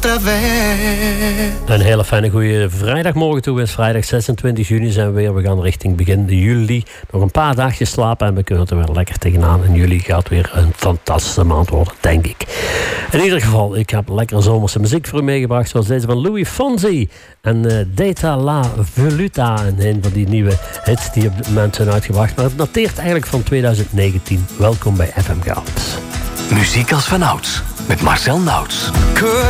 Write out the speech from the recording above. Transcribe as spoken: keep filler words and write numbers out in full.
Een hele fijne goede vrijdagmorgen toe. Het is vrijdag zesentwintig juni zijn we weer. We gaan richting begin juli. Nog een paar dagjes slapen en we kunnen er weer lekker tegenaan. En juli gaat weer een fantastische maand worden, denk ik. In ieder geval, ik heb lekkere zomerse muziek voor u meegebracht. Zoals deze van Louis Fonsi en uh, Data La Voluta. En een van die nieuwe hits die op dit moment zijn uitgebracht. Maar het dateert eigenlijk van tweeduizend negentien. Welkom bij F M Goud. Muziek als vanouds met Marcel Nauts.